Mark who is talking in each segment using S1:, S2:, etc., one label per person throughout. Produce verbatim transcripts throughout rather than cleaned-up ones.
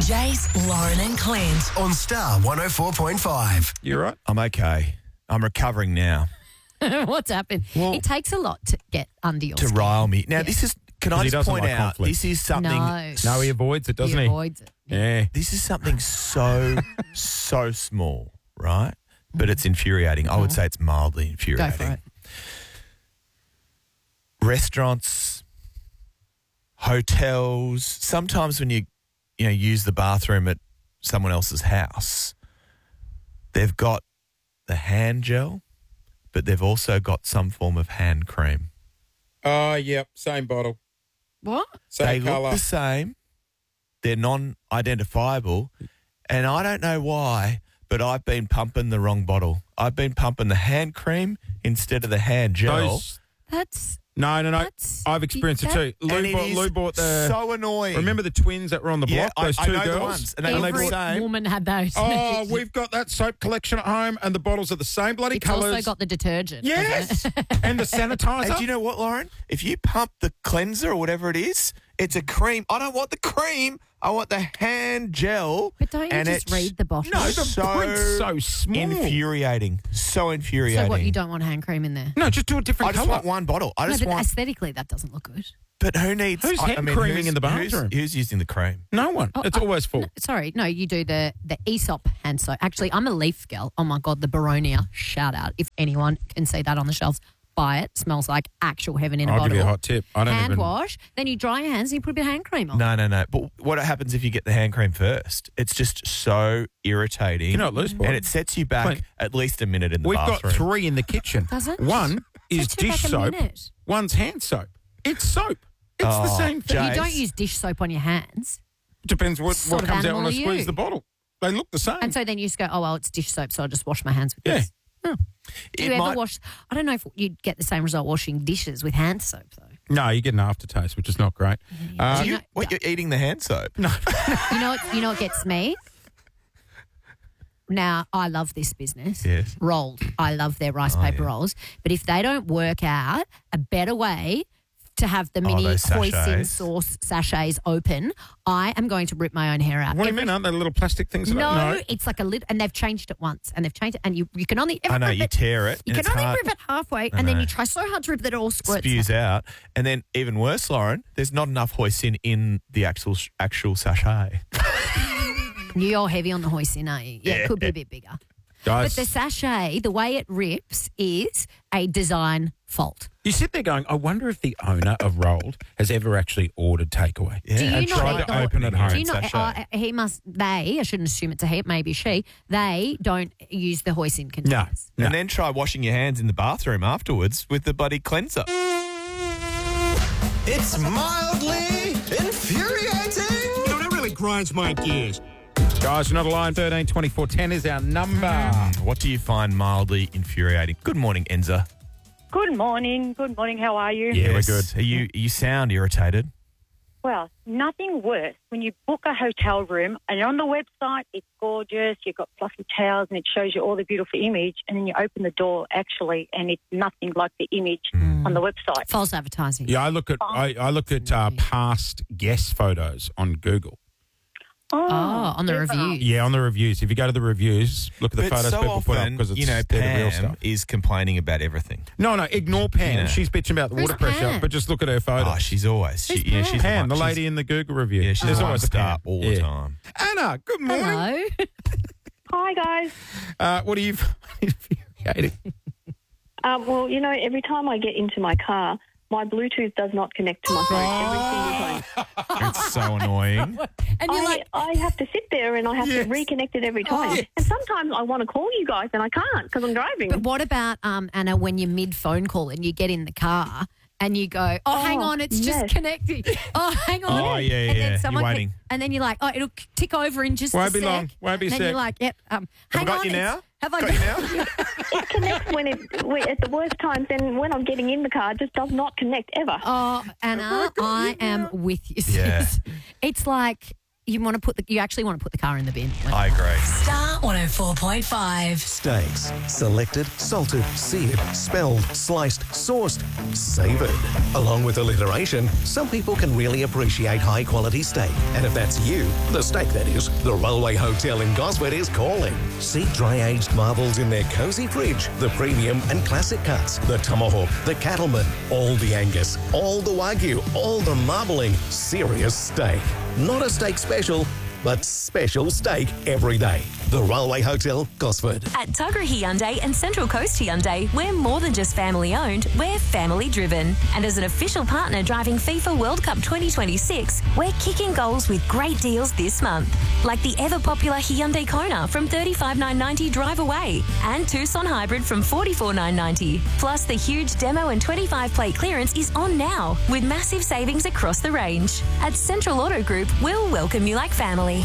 S1: Jayce, Lauren and Clint.
S2: On Star one oh four point five.
S3: You right?
S4: I'm okay. I'm recovering now.
S5: What's happened?
S4: Well-
S5: it takes a lot to get under your
S4: To
S5: skin.
S4: rile me. Now,
S5: Yeah.
S4: this is, can
S3: 'Cause
S4: I
S3: he
S4: just
S3: doesn't
S4: point
S3: like
S4: out,
S3: conflict.
S4: this is something,
S5: No.
S3: No, he avoids it, doesn't
S5: he
S3: he?
S5: avoids it.
S3: Yeah.
S4: this is something so, so small, right? But it's infuriating. I would say it's mildly
S5: Go
S4: infuriating.
S5: for it.
S4: Restaurants, hotels, sometimes when you, you know, use the bathroom at someone else's house, they've got the hand gel, but they've also got some form of hand cream.
S3: Oh, yep. Same bottle.
S5: What?
S3: Same
S4: They
S3: colour.
S4: look the same. They're non-identifiable. And I don't know why, but I've been pumping the wrong bottle. I've been pumping the hand cream instead of the hand gel.
S3: Those,
S5: That's
S3: no, no, no.
S5: That's-
S3: I've experienced it
S5: that-
S3: too. Lou
S4: and it
S3: bought,
S4: is
S3: Lou bought the...
S4: so annoying.
S3: Remember the twins that were on the block?
S4: Yeah, I-
S3: those
S4: I
S3: two
S4: know the
S3: girls?
S4: ones, and they
S5: every
S4: look the same.
S5: woman had those.
S3: Oh, we've got that soap collection at home and the bottles are the same bloody
S5: It's
S3: colours.
S5: also got the detergent.
S3: Yes. And the sanitizer.
S4: And do you know what, Lauren? If you pump the cleanser or whatever it is, it's a cream. I don't want the cream. I want the hand gel.
S5: But don't you
S4: and
S5: just
S4: it's
S5: read the bottle?
S3: No, the
S4: so
S3: print's so small.
S4: infuriating. So infuriating.
S5: So what, you don't want hand cream in there?
S3: No, just do a different
S4: I just
S3: colour.
S4: want one bottle. I
S5: No,
S4: just
S5: but
S4: want.
S5: aesthetically, that doesn't look good.
S4: But who needs?
S3: Who's
S4: I- I
S3: hand
S4: mean,
S3: creaming
S4: who's-
S3: in the
S4: who's-
S3: bathroom?
S4: Who's using the cream?
S3: No one.
S5: Oh,
S3: it's
S5: uh,
S3: always full.
S5: no, sorry, no, you do the the Aesop hand soap. Actually, I'm a Leaf girl. Oh my God, the Baronia. Shout out. If anyone can see that on the shelves, buy it. Smells like actual heaven in a
S3: I'll
S5: bottle.
S3: give you a hot tip. I don't
S5: hand
S3: even...
S5: wash, then you dry your hands and you put a bit of hand cream on.
S4: No, no, no. But what happens if you get the hand cream first? It's just so irritating.
S3: You know what, Loose Boy?
S4: And it sets you back
S3: Wait.
S4: at least a minute in the
S3: We've
S4: bathroom.
S3: got three in the kitchen.
S5: Does it?
S3: One is
S5: Sets you
S3: dish
S5: back a
S3: soap.
S5: minute.
S3: One's hand soap. It's soap. It's the
S4: Oh,
S3: same
S5: But
S3: thing.
S4: Jace.
S5: you don't use dish soap on your hands.
S3: Depends what,
S5: sort
S3: what
S5: of
S3: comes out when
S5: animal
S3: I
S5: are
S3: squeeze
S5: you?
S3: the bottle. They look the same.
S5: And so then you just go, oh, well, it's dish soap, so I'll just wash my hands with
S3: Yeah.
S5: this. Oh. Do
S4: It
S5: you ever
S4: might-
S5: wash? I don't know if you'd get the same result washing dishes with hand soap, though.
S3: no, you get an aftertaste, which is not great. Uh,
S5: Do
S4: Do you,
S5: know-
S4: what, you're eating the hand soap?
S3: no.
S5: You know what? You know what gets me? Now, I love this business.
S4: Yes.
S5: Rolled. I love their rice
S4: Oh,
S5: paper
S4: yeah.
S5: rolls. But if they don't work out a better way to have the
S4: Oh,
S5: mini
S4: those
S5: hoisin
S4: sachets.
S5: sauce sachets open, I am going to rip my own hair out.
S3: What do you
S5: Every-
S3: mean? Aren't they little plastic things? that-
S5: No,
S3: no.
S5: it's like a lid, and they've changed it once, and they've changed it, and you you can only ever
S4: I know,
S5: rip
S4: you
S5: it,
S4: tear it.
S5: you
S4: and
S5: can
S4: it's
S5: only
S4: hard,
S5: rip it halfway,
S4: I
S5: and then
S4: know.
S5: you try so hard to rip that it all squirts.
S4: spews out. And then even worse, Lauren, there's not enough hoisin in the actual actual sachet.
S5: You're heavy on the hoisin, aren't you? Yeah, it could be a bit bigger.
S3: Guys,
S5: But the sachet, the way it rips, is a design fault.
S3: you sit there going, I wonder if the owner of Rolled has ever actually ordered takeaway.
S4: Yeah.
S5: Do you
S3: and
S5: not
S3: tried
S5: eat
S3: to
S5: the-
S3: open at home.
S5: Do you know?
S4: Sachet.
S5: Uh, he must. They. I shouldn't assume it's a he. Maybe she. They don't use the hoisin
S3: No.
S5: containers.
S3: no.
S4: And then try washing your hands in the bathroom afterwards with the bloody cleanser.
S2: It's mildly infuriating.
S6: No, that really grinds my gears.
S3: Guys, you're not alone. thirteen twenty-four ten is our number.
S4: What do you find mildly infuriating? Good morning, Enza.
S7: Good morning. Good morning. How are you?
S3: Yeah, we're
S4: Yes.
S3: good.
S4: Are you you sound irritated?
S7: Well, nothing worse when you book a hotel room and on the website it's gorgeous, you've got fluffy towels and it shows you all the beautiful image, and then you open the door actually and it's nothing like the image on the website.
S5: False advertising.
S3: Yeah, I look at I, I look at uh, past guest photos on Google.
S7: Oh,
S5: Oh, on the
S7: super.
S5: reviews.
S3: Yeah, on the reviews. If you go to the reviews, look at the
S4: But
S3: photos
S4: so
S3: people put up
S4: often,
S3: because it's
S4: you know,
S3: they're the real
S4: Pam
S3: stuff.
S4: is complaining about everything.
S3: No, no, ignore Pam.
S4: Yeah.
S3: She's bitching about the
S5: Who's
S3: water pressure,
S5: Pam?
S3: but just look at her photos.
S4: Oh, she's always she,
S5: Who's
S4: yeah,
S5: Pam?
S4: she's
S3: Pam, the
S4: one-
S3: lady in the Google review.
S4: Yeah, she's
S3: There's
S4: one
S3: always a
S4: star
S3: Pam.
S4: all
S3: Yeah.
S4: the time.
S3: Anna, good morning.
S5: Hello.
S7: Hi, guys.
S3: Uh, what are you infuriating?
S8: Um, well, you know, every time I get into my car, my Bluetooth does not connect to my phone every single time.
S4: It's so annoying.
S5: And you're
S8: I,
S5: like,
S8: I have to sit there and I have
S3: Yes.
S8: to reconnect it every time.
S3: yes.
S8: And sometimes I want to call you guys and I can't because I'm driving.
S5: but what about um Anna when you're mid phone call and you get in the car and you go, oh, hang
S8: Oh,
S5: on, it's
S8: yes.
S5: just connecting. Oh, hang on.
S4: Oh, yeah,
S5: and
S4: yeah,
S5: then someone
S4: you're
S5: can-
S4: waiting.
S5: and then you're like, oh, it'll tick over in just
S3: Won't
S5: a
S3: be
S5: sec.
S3: long. Won't be a
S5: and then
S3: sec.
S5: you're like, yep. Um,
S4: Have
S5: hang
S4: I got
S5: on,
S4: you
S5: it's-
S4: now?
S5: Have I
S4: Got
S5: got
S4: you now?
S8: it connects when it when, at the worst times, and when I'm getting in the car, it just does not connect ever.
S5: Oh, Anna, I am with you. sis.
S4: Yeah.
S5: It's like you want to put the, you actually want to put the car in the bin.
S4: I agree.
S1: Star one oh four point five.
S9: Steaks. Selected, salted, seared, spelled, sliced, sourced, savoured. Along with alliteration, some people can really appreciate high-quality steak. And if that's you, the steak that is, the Railway Hotel in Gosford is calling. See dry-aged marvels in their cosy fridge, the premium and classic cuts, the tomahawk, the cattleman, all the Angus, all the Wagyu, all the marbling. Serious steak. Not a steak special, but special steak every day. The Railway Hotel, Gosford.
S10: At Tuggerah Hyundai and Central Coast Hyundai, we're more than just family owned, we're family driven. And as an official partner driving FIFA World Cup twenty twenty-six, we're kicking goals with great deals this month. Like the ever popular Hyundai Kona from thirty-five thousand nine hundred ninety drive away and Tucson Hybrid from forty-four thousand nine hundred ninety. Plus the huge demo and twenty-five plate clearance is on now with massive savings across the range. At Central Auto Group, we'll welcome you like family.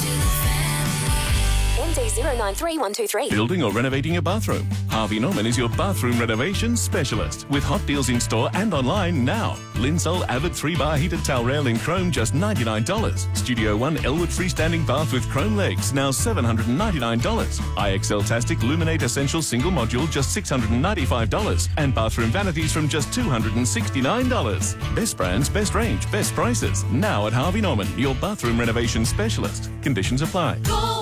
S10: N D zero nine three one two three.
S11: Building or renovating a bathroom? Harvey Norman is your bathroom renovation specialist with hot deals in store and online now. Linsol Avid three bar heated towel rail in chrome just ninety-nine dollars. Studio One Elwood freestanding bath with chrome legs now seven hundred ninety-nine dollars. I X L Tastic Luminate Essential single module just six hundred ninety-five dollars. And bathroom vanities from just two hundred sixty-nine dollars. Best brands, best range, best prices. Now at Harvey Norman, your bathroom renovation specialist. Conditions apply.
S10: Go!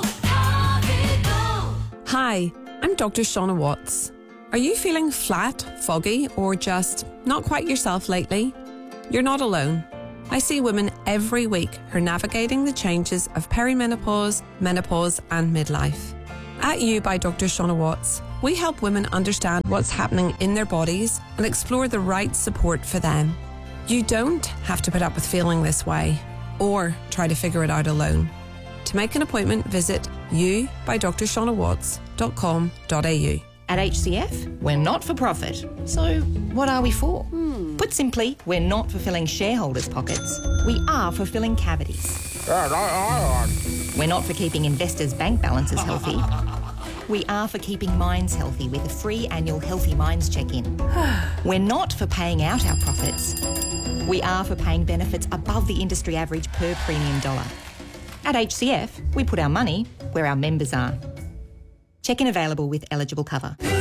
S12: Hi, I'm Doctor Shauna Watts. Are you feeling flat, foggy, or just not quite yourself lately? You're not alone. I see women every week who are navigating the changes of perimenopause, menopause, and midlife. At You by Doctor Shauna Watts, we help women understand what's happening in their bodies and explore the right support for them. You don't have to put up with feeling this way or try to figure it out alone. To make an appointment, visit you by d r shauna watts dot com dot a u.
S13: At H C F, we're not for profit. So what are we for? Hmm. Put simply, we're not for filling shareholders' pockets. We are for filling cavities. We're not for keeping investors' bank balances healthy. We are for keeping minds healthy with a free annual Healthy Minds check-in. We're not for paying out our profits. We are for paying benefits above the industry average per premium dollar. At H C F, we put our money where our members are. Check-in available with eligible cover.